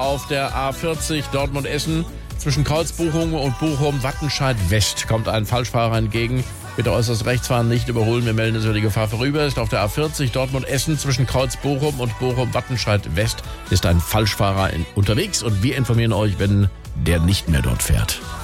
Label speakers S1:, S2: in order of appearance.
S1: auf der A40 Dortmund-Essen. Zwischen Kreuzbuchung und Bochum-Wattenscheid-West kommt ein Falschfahrer entgegen. Bitte äußerst rechts fahren, nicht überholen. Wir melden, dass die Gefahr vorüber ist. Auf der A40 Dortmund-Essen zwischen Kreuz-Bochum und Bochum-Wattenscheid-West ist ein Falschfahrer unterwegs. Und wir informieren euch, wenn der nicht mehr dort fährt.